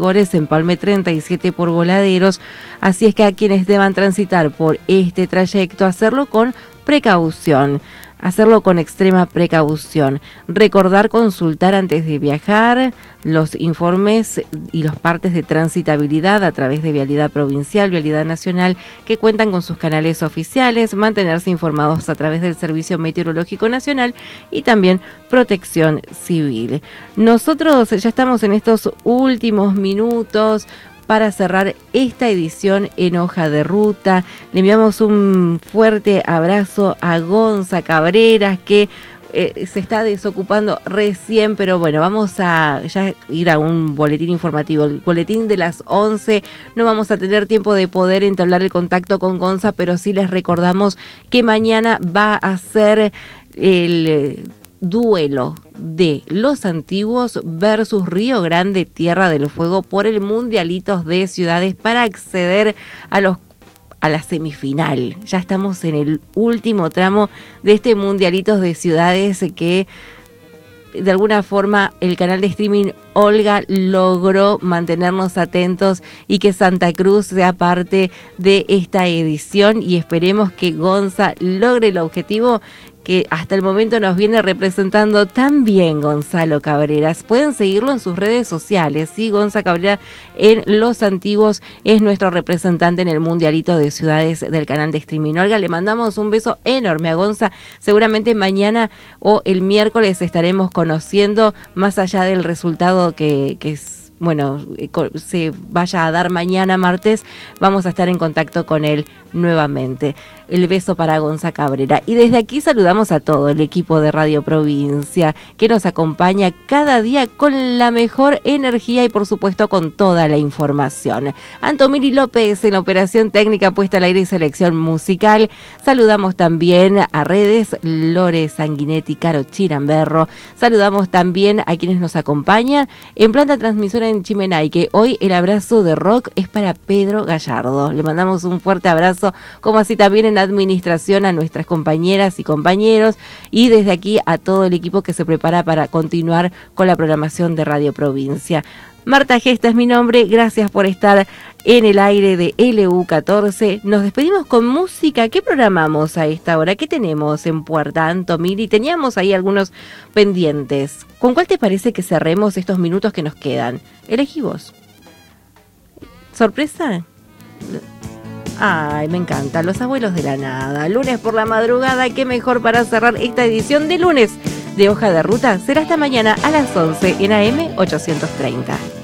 Empalme 37 por Voladeros, así es que a quienes deban transitar por este trayecto, hacerlo con precaución, hacerlo con extrema precaución. Recordar consultar antes de viajar los informes y los partes de transitabilidad a través de Vialidad Provincial, Vialidad Nacional, que cuentan con sus canales oficiales, mantenerse informados a través del Servicio Meteorológico Nacional y también Protección Civil. Nosotros ya estamos en estos últimos minutos para cerrar esta edición en Hoja de Ruta. Le enviamos un fuerte abrazo a Gonza Cabreras, que se está desocupando recién, pero bueno, vamos a ya ir a un boletín informativo, el boletín de las 11. No vamos a tener tiempo de poder entablar el contacto con Gonza, pero sí les recordamos que mañana va a ser el duelo de Los Antiguos versus Río Grande Tierra del Fuego por el Mundialitos de Ciudades para acceder a la semifinal. Ya estamos en el último tramo de este Mundialitos de Ciudades que de alguna forma el canal de streaming Olga logró mantenernos atentos y que Santa Cruz sea parte de esta edición, y esperemos que Gonza logre el objetivo que hasta el momento nos viene representando tan bien Gonzalo Cabreras. Pueden seguirlo en sus redes sociales, ¿sí? Gonza Cabrera en Los Antiguos es nuestro representante en el Mundialito de Ciudades del canal de streaming Olga. Le mandamos un beso enorme a Gonza. Seguramente mañana o el miércoles estaremos conociendo, más allá del resultado que se vaya a dar mañana martes, vamos a estar en contacto con él nuevamente. El beso para Gonza Cabrera. Y desde aquí saludamos a todo el equipo de Radio Provincia que nos acompaña cada día con la mejor energía y por supuesto con toda la información. Antomiri López en operación técnica, puesta al aire y selección musical. Saludamos también a redes, Lore Sanguinetti, Caro Chiramberro. Saludamos también a quienes nos acompañan en planta transmisora en Chimenay, que hoy el abrazo de rock es para Pedro Gallardo. Le mandamos un fuerte abrazo, como así también en administración a nuestras compañeras y compañeros, y desde aquí a todo el equipo que se prepara para continuar con la programación de Radio Provincia. Marta Gesta es mi nombre, gracias por estar en el aire de LU14. Nos despedimos con música. ¿Qué programamos a esta hora? ¿Qué tenemos en puerta, Antomiri? Teníamos ahí algunos pendientes. ¿Con cuál te parece que cerremos estos minutos que nos quedan? Elegí vos. ¿Sorpresa? Ay, me encanta, Los Abuelos de la Nada. Lunes por la madrugada, qué mejor para cerrar esta edición de lunes de Hoja de Ruta. Será hasta mañana a las 11 en AM 830.